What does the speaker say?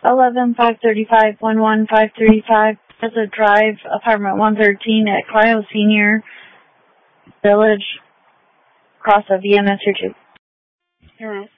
11-535-11535. Plaza Drive, apartment 113 at Clio Senior Village, across of EMS here too. Hello.